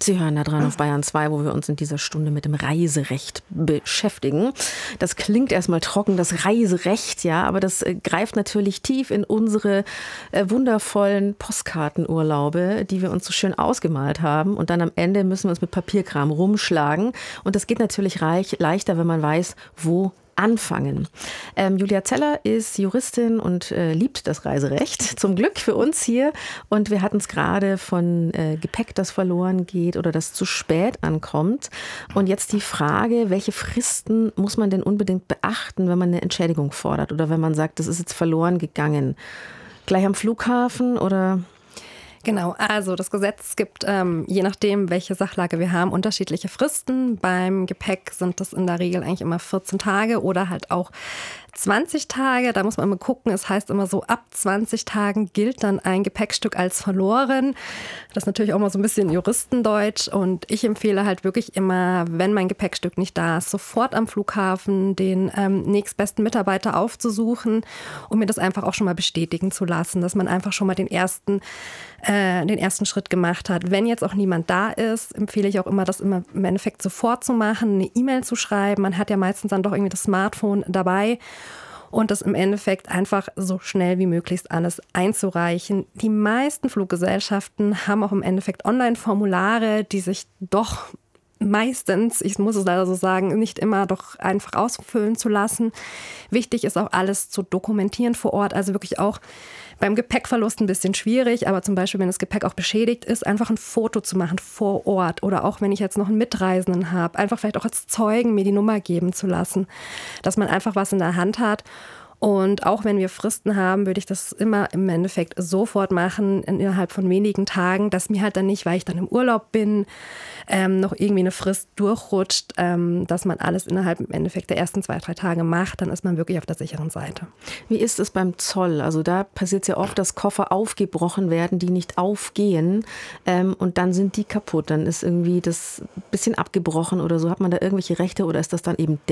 Sie hören da dran auf Bayern 2, wo wir uns in dieser Stunde mit dem Reiserecht beschäftigen. Das klingt erstmal trocken, das Reiserecht, ja, aber das greift natürlich tief in unsere wundervollen Postkartenurlaube, die wir uns so schön ausgemalt haben. Und dann am Ende müssen wir uns mit Papierkram rumschlagen. Und das geht natürlich leichter, wenn man weiß, wo anfangen. Julia Zeller ist Juristin und liebt das Reiserecht. Zum Glück für uns hier. Und wir hatten es gerade von Gepäck, das verloren geht oder das zu spät ankommt. Und jetzt die Frage, welche Fristen muss man denn unbedingt beachten, wenn man eine Entschädigung fordert oder wenn man sagt, das ist jetzt verloren gegangen? Gleich am Flughafen oder? Genau, also das Gesetz gibt, je nachdem, welche Sachlage wir haben, unterschiedliche Fristen. Beim Gepäck sind das in der Regel eigentlich immer 14 Tage oder halt auch 20 Tage. Da muss man immer gucken. Es heißt immer so, ab 20 Tagen gilt dann ein Gepäckstück als verloren. Das ist natürlich auch mal so ein bisschen Juristendeutsch. Und ich empfehle halt wirklich immer, wenn mein Gepäckstück nicht da ist, sofort am Flughafen den nächstbesten Mitarbeiter aufzusuchen, um mir das einfach auch schon mal bestätigen zu lassen, dass man einfach schon mal den ersten Schritt gemacht hat. Wenn jetzt auch niemand da ist, empfehle ich auch immer, das immer im Endeffekt sofort zu machen, eine E-Mail zu schreiben. Man hat ja meistens dann doch irgendwie das Smartphone dabei und das im Endeffekt einfach so schnell wie möglichst alles einzureichen. Die meisten Fluggesellschaften haben auch im Endeffekt Online-Formulare, die sich doch meistens, ich muss es leider so sagen, nicht immer doch einfach ausfüllen zu lassen. Wichtig ist auch alles zu dokumentieren vor Ort, also wirklich auch beim Gepäckverlust ein bisschen schwierig, aber zum Beispiel, wenn das Gepäck auch beschädigt ist, einfach ein Foto zu machen vor Ort oder auch, wenn ich jetzt noch einen Mitreisenden habe, einfach vielleicht auch als Zeugen mir die Nummer geben zu lassen, dass man einfach was in der Hand hat. Und auch wenn wir Fristen haben, würde ich das immer im Endeffekt sofort machen, innerhalb von wenigen Tagen, dass mir halt dann nicht, weil ich dann im Urlaub bin, noch irgendwie eine Frist durchrutscht, dass man alles innerhalb im Endeffekt der ersten 2-3 Tage macht, dann ist man wirklich auf der sicheren Seite. Wie ist es beim Zoll? Also da passiert es ja oft, dass Koffer aufgebrochen werden, die nicht aufgehen und dann sind die kaputt. Dann ist irgendwie das bisschen abgebrochen oder so. Hat man da irgendwelche Rechte oder ist das dann eben